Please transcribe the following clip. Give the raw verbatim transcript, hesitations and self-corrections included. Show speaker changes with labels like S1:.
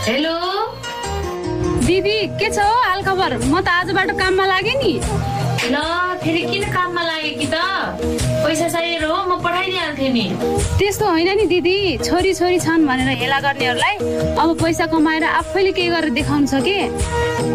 S1: Hello
S2: दिदी, के छ हो हाल खबर? म त आजबाट काममा लागेँ नि।
S1: ल फेरि किन काममा लागे कि त? पैसा चाहिएर हो, म पठाइदिइहाल्थेँ नि।
S2: त्यस्तो होइन नि दिदी, छोरी छोरी छन् भनेर हेला गर्नेहरूलाई अब पैसा कमाएर आफैले केही गरेर देखाउनु छ के।